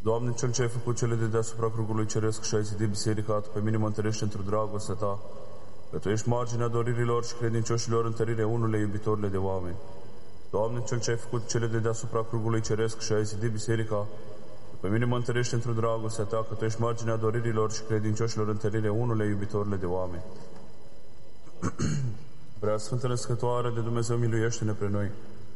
Doamne, Cel ce ai făcut cele de deasupra crugului ceresc și ai zidit biserica, Tu pe mine mă întărești într-o dragostea Ta, că Tu ești marginea doririlor și credincioșilor, întărire unule iubitorile de oameni. Doamne, Cel ce ai făcut cele de deasupra crugului ceresc și ai zidit biserica, pe mine mă întărești într-o dragostea Ta, că Tu ești marginea doririlor și credincioșilor, întărire unule iubitorile de oameni. Prea Sfântă Născătoare de Dumnezeu, miluiește-ne pre noi.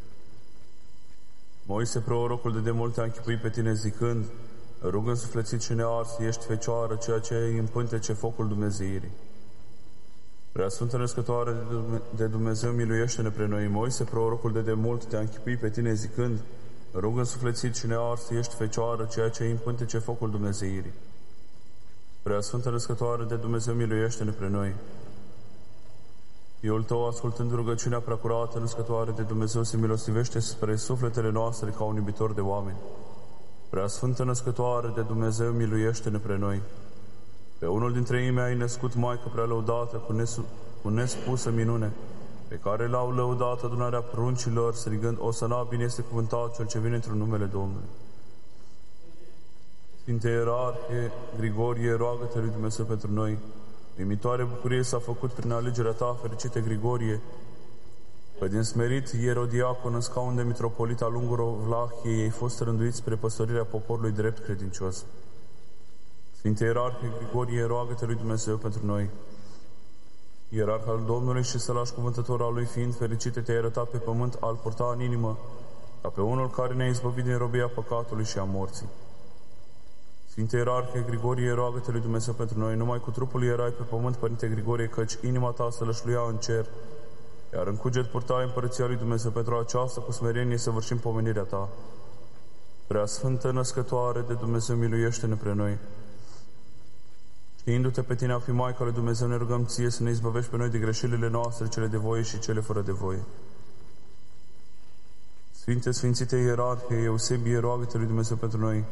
Moise, prorocul de demult te-a închipuit pe tine zicând: rug însuflețit și nears, ești Fecioară, ceea ce ai în pântece focul Dumnezeirii. Prea Sfântă Născătoare de Dumnezeu, miluiește-ne pre noi. Moise, prorocul de demult te-a închipuit pe tine zicând: rug însuflețit și nears, ești Fecioară, ceea ce ai în pântece focul Dumnezeirii. Prea Sfântă Născătoare de Dumnezeu, miluiește-ne pre noi. Fiul Tău, ascultând rugăciunea preacurată, Născătoare de Dumnezeu, se milostivește spre sufletele noastre ca un iubitor de oameni. Prea Sfântă Născătoare de Dumnezeu, miluiește-ne pre noi. Pe unul dintre ei ai născut, Maică prea lăudată, cu nespusă minune, pe care l-au lăudat adunarea pruncilor, strigând: Osana, bine este cuvântat Cel ce vine într-un numele Domnului. Sfinte Ierarhie Grigorie, roagă-te lui Dumnezeu pentru noi. Uimitoare bucurie s-a făcut prin alegerea Ta, fericite Grigorie, că din smerit ierodiacon în scaun de mitropolit al Unguro-Vlahiei ai fost rânduit spre păstorirea poporului drept credincios. Sfinte Ierarhie Grigorie, roagă-te lui Dumnezeu pentru noi. Ierarh al Domnului și sălaș cuvântător al Lui fiind, fericite te-ai arătat pe pământ, al purta în inimă, ca pe unul care ne-a izbăvit din robia păcatului și a morții. Sfinte Ierarhie Grigorie, roagă-te lui Dumnezeu pentru noi. Numai cu trupul erai pe pământ, Părinte Grigorie, căci inima ta se lășluia în cer, iar în cuget purtai împărăția lui Dumnezeu. Pentru aceasta, cu smerenie, săvârșim pomenirea ta. Prea Sfântă Născătoare de Dumnezeu, miluiește-ne pre noi. Știindu-te pe tine a fi Maica lui Dumnezeu, ne rugăm ție să ne izbăvești pe noi de greșelile noastre, cele de voie și cele fără de voie. Sfinte, Sfințite Ierarhie Eusebie, roagă-te lui Dumnezeu pentru noi.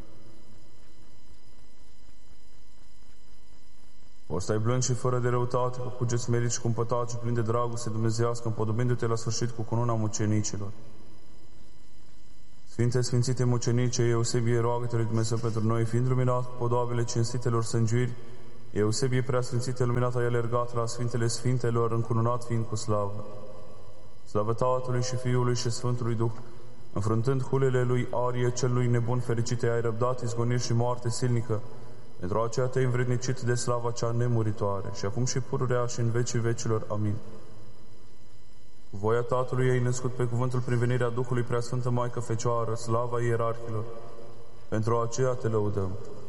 O stai blând și fără de răutate, cu cuget smerit și cumpătat și plin de dragoste dumnezeiască, împodobindu-te la sfârșit cu cununa mucenicilor. Sfinte, Sfințite mucenice, Eusebie, roagă-te lui Dumnezeu pentru noi, fiind luminat cu podoabele cinstitelor sângiuri, Eusebie, prea Sfințite, luminat ai alergat la Sfintele Sfintelor, încununat fiind cu slavă. Slavă Tatălui și Fiului și Sfântului Duh, înfruntând hulele lui Arie, celui nebun, fericite, ai răbdat izgoniri și moarte silnică. Pentru aceea te-ai învrednicit de slava cea nemuritoare, și acum și pururea și în vecii vecilor. Amin. Cu voia Tatălui ai născut pe cuvântul prin venirea Duhului, Preasfântă Maică Fecioară, slava ierarhilor. Pentru aceea te lăudăm.